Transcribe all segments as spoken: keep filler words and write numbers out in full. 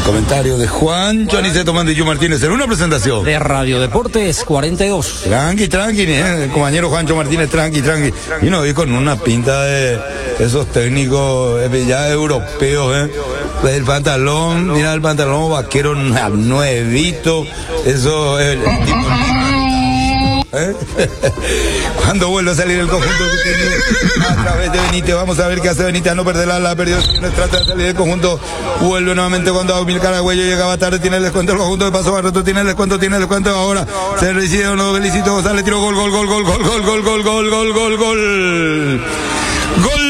Comentario de Juan Choniceto Mandillo Martínez en una presentación de Radio Deportes cuarenta y dos. Tranqui, tranqui, eh, el compañero Juancho Martínez, tranqui, tranqui. Y no, y con una pinta de esos técnicos eh, ya europeos, eh. El pantalón, mira el pantalón vaquero nuevito, eso es el, el tipo. ¿Eh? Cuando vuelve a salir el conjunto a través de Benítez, vamos a ver qué hace Benítez, a no perderla, la perdió, trata de salir el conjunto, vuelve nuevamente cuando Amílcar Argüello llegaba tarde, tiene el descuento el conjunto de Paso Barreto, tiene el descuento, tiene el descuento, ahora se recibe uno, Belicito González, tiró gol, gol, gol, gol, gol, gol, gol, gol, gol, gol, gol, gol, gol.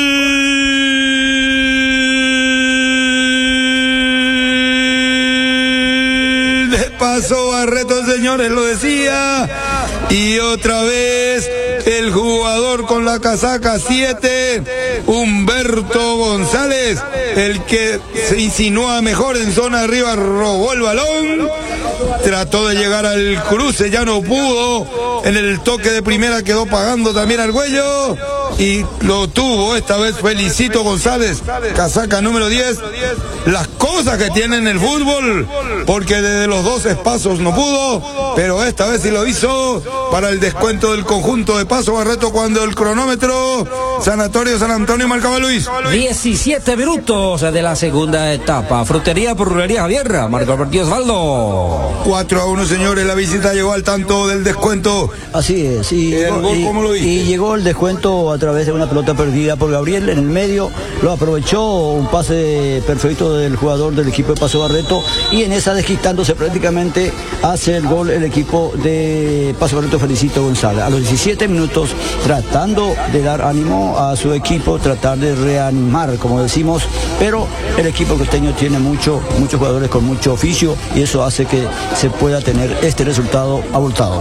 Paso Barreto, señores, lo decía. Y otra vez el jugador con la casaca siete, Humberto González, el que se insinúa mejor en zona arriba, robó el balón, trató de llegar al cruce, ya no pudo, en el toque de primera quedó pagando también Argüello y lo tuvo esta vez Felicito González, casaca número diez. Las cosas que tiene en el fútbol, porque desde los doce pasos no pudo, pero esta vez sí lo hizo para el descuento del conjunto de Paso Barreto cuando el cronómetro Sanatorio San Antonio marcaba Luis. diecisiete minutos de la segunda etapa. Frutería por Rulería Javier, marcó el partido Osvaldo. cuatro a uno, señores, la visita llegó al tanto del descuento. Así es, y, ¿El gol, y, cómo lo viste? y llegó el descuento a través de una pelota perdida por Gabriel en el medio, lo aprovechó, un pase perfecto del jugador del equipo de Paso Barreto, y en esa, desquitándose prácticamente, hace el gol el equipo de Paso Barreto, Felicito González. A los diecisiete minutos, tratando de dar ánimo a su equipo, tratar de reanimar, como decimos, pero el equipo costeño tiene mucho, muchos jugadores con mucho oficio, y eso hace que se pueda tener este resultado abultado.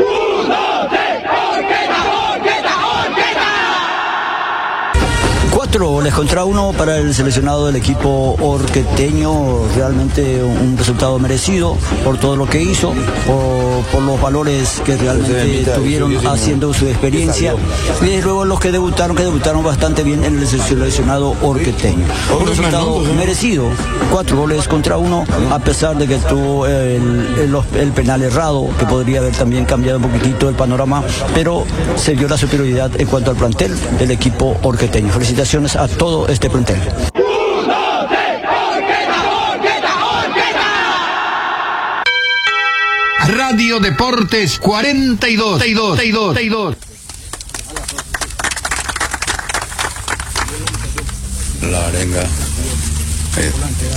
Cuatro goles contra uno para el seleccionado del equipo orqueteño, realmente un resultado merecido por todo lo que hizo, por, por los valores que realmente tuvieron haciendo su experiencia, y desde luego los que debutaron, que debutaron bastante bien en el seleccionado orqueteño. Un resultado merecido, cuatro goles contra uno, a pesar de que tuvo el, el, el penal errado, que podría haber también cambiado un poquitito el panorama, pero se dio la superioridad en cuanto al plantel del equipo orqueteño. Felicitaciones a todo este plantel. Radio Deportes cuarenta y dos. La arenga. Eh,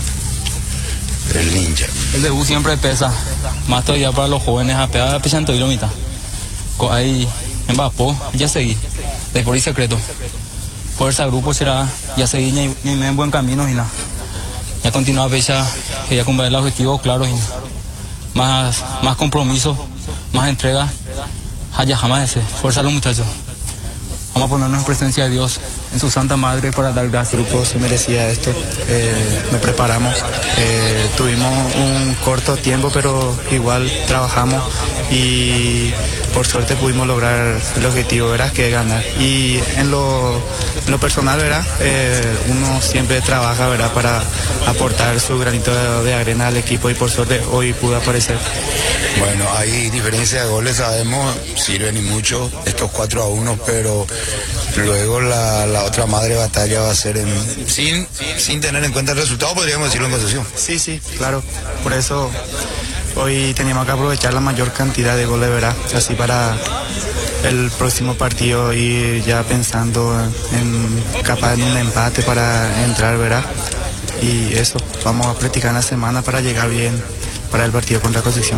el ninja. El debut siempre pesa, más todavía para los jóvenes, a pegar a pesar y lo mitad. Ahí en Vapo, ya seguí, después y secreto. Fuerza grupo será, ya seguí ni, ni en buen camino y nada. Ya continúa a pesar, ya cumplir el objetivo claro y más, más compromiso, más entrega. Allá jamás ese, fuerza a los muchachos. Vamos a ponernos en presencia de Dios, en su Santa Madre, para dar gracias. El grupo se merecía esto, eh, nos preparamos, eh, tuvimos un corto tiempo, pero igual trabajamos y por suerte pudimos lograr el objetivo, ¿verdad? Que es ganar. Y en lo, en lo personal, ¿verdad? Eh, uno siempre trabaja, ¿verdad? Para aportar su granito de, de arena al equipo, y por suerte hoy pudo aparecer. Bueno, hay diferencia de goles, sabemos, sirven y mucho estos cuatro a uno, pero luego la, la otra madre batalla va a ser en, sin, sin tener en cuenta el resultado, podríamos decirlo en concesión. Sí, sí, claro, por eso hoy teníamos que aprovechar la mayor cantidad de goles, ¿verdad? Así para el próximo partido ir ya pensando en capaz en un empate para entrar, ¿verdad? Y eso, vamos a practicar en la semana para llegar bien para el partido contra Concepción.